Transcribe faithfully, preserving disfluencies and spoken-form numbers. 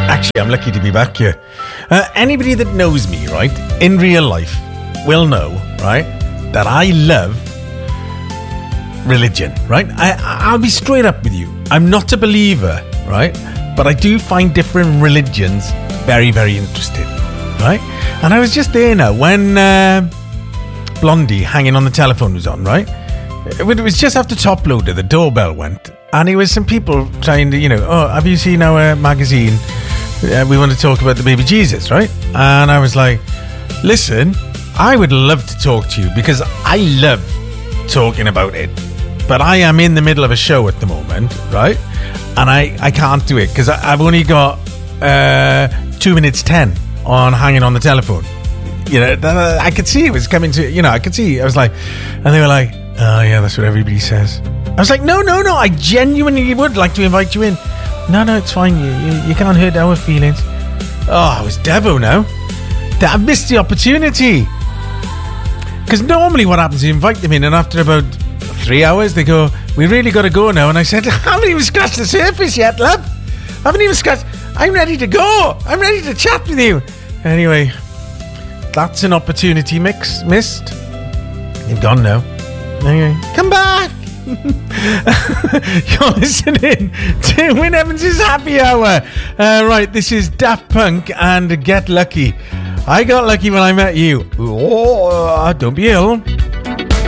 Actually, I'm lucky to be back here. Uh, anybody that knows me, right, in real life, will know, right, that I love religion, right? I, I'll be straight up with you. I'm not a believer, right? But I do find different religions very, very interesting, right? And I was just there now when uh, Blondie Hanging on the Telephone was on, right? It was just after Top Loader, the doorbell went. And it was some people trying to, you know, oh, have you seen our magazine? Uh, we want to talk about the baby Jesus, right? And I was like, listen, I would love to talk to you because I love talking about it. But I am in the middle of a show at the moment, right? And I, I can't do it because I've only got uh, two minutes ten on Hanging on the Telephone. You know, I could see it was coming to, you know, I could see, I was like, and they were like, oh yeah, that's what everybody says. I was like, no, no, no, I genuinely would like to invite you in. No, no, it's fine. You, you, you can't hurt our feelings. Oh, I was Devo now. I missed the opportunity. Because normally what happens is you invite them in and after about three hours they go, we really got to go now. And I said, I haven't even scratched the surface yet, love. I haven't even scratched. I'm ready to go. I'm ready to chat with you. Anyway, that's an opportunity mix missed. You've gone now. Anyway, come back. You're listening to Wyn Evans' Happy Hour. Uh, right, this is Daft Punk and Get Lucky. I got lucky when I met you. Oh, don't be ill.